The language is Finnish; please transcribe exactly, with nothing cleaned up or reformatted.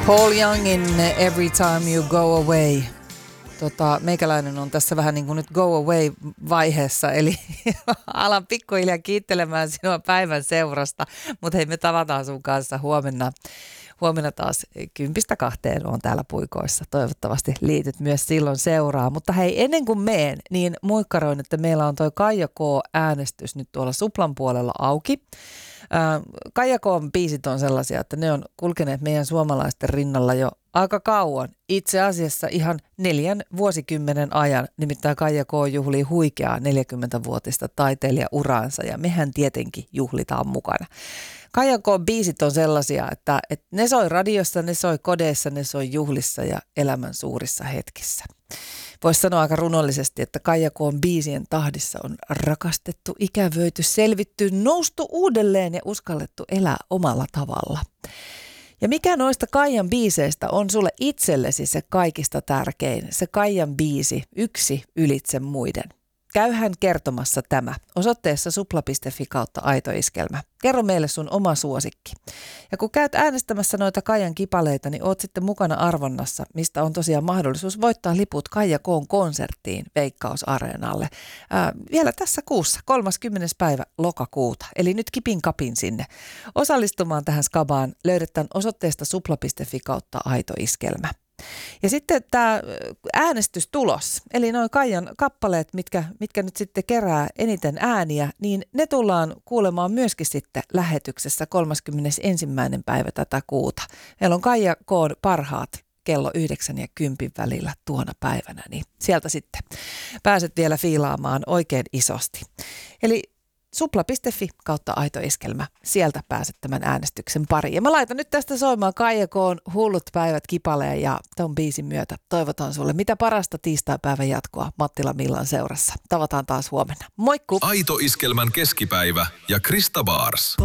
Paul Youngin Every Time You Go Away. Tota, meikäläinen on tässä vähän niin kuin nyt go away vaiheessa, eli alan pikkuhiljaa kiittelemään sinua päivän seurasta, mutta hei, me tavataan sun kanssa huomenna. Huomenna taas kympistä kahteen on täällä puikoissa. Toivottavasti liityt myös silloin seuraa. Mutta hei, ennen kuin meen, niin muikkaroin, että meillä on toi Kaija K-äänestys nyt tuolla Suplan puolella auki. Äh, Kaija K:n biisit on sellaisia, että ne on kulkeneet meidän suomalaisten rinnalla jo aika kauan. Itse asiassa ihan neljän vuosikymmenen ajan. Nimittäin Kaija K juhlii huikeaa neljäkymmentävuotista taiteilijauraansa ja mehän tietenkin juhlitaan mukana. Kaija K:n biisit on sellaisia, että, että ne soi radiossa, ne soi kodeissa, ne soi juhlissa ja elämän suurissa hetkissä. Voisi sanoa aika runollisesti, että Kaija K:n biisien tahdissa on rakastettu, ikävöity, selvitty, noustu uudelleen ja uskallettu elää omalla tavalla. Ja mikä noista Kaijan biiseistä on sulle itsellesi se kaikista tärkein, se Kaijan biisi, yksi ylitse muiden? Käyhän kertomassa tämä osoitteessa supla piste fi kautta aitoiskelmä. Kerro meille sun oma suosikki. Ja kun käyt äänestämässä noita Kaijan kipaleita, niin oot sitten mukana arvonnassa, mistä on tosiaan mahdollisuus voittaa liput Kaija K:n konserttiin Veikkaus-areenalle. Ää, vielä tässä kuussa, kolmaskymmenes päivä lokakuuta. Eli nyt kipin kapin sinne. Osallistumaan tähän skabaan löydät tämän osoitteesta supla piste fi kautta aitoiskelmä. Ja sitten tämä äänestystulos, eli noin Kaijan kappaleet, mitkä, mitkä nyt sitten kerää eniten ääniä, niin ne tullaan kuulemaan myöskin sitten lähetyksessä kolmaskymmenesensimmäinen päivä tätä kuuta. Meillä on Kaija K:n parhaat kello yhdeksän ja kympin välillä tuona päivänä, niin sieltä sitten pääset vielä fiilaamaan oikein isosti. Eli supla piste fi kautta aitoiskelmä. Sieltä pääset tämän äänestyksen pariin. Ja mä laitan nyt tästä soimaan Kaija K:n Hullut päivät kipaleen ja ton biisin myötä toivotan sulle mitä parasta tiistaipäivän jatkoa Mattila Millan seurassa. Tavataan taas huomenna. Moikku! Aito Iskelmän keskipäivä ja Krista Bars.